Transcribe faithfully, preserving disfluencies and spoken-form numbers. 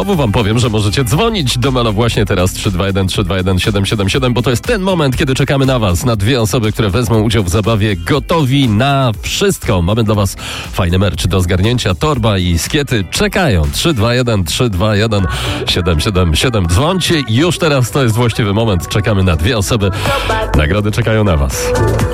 Znowu wam powiem, że możecie dzwonić do Melo właśnie teraz trzy dwa jeden trzy dwa jeden siedem siedem siedem, bo to jest ten moment, kiedy czekamy na was, na dwie osoby, które wezmą udział w zabawie, gotowi na wszystko. Mamy dla was fajny merch do zgarnięcia, torba i skiety czekają. trzy dwa jeden trzy dwa jeden siedem siedem siedem. Dzwońcie już teraz, to jest właściwy moment. Czekamy na dwie osoby. Nagrody czekają na was.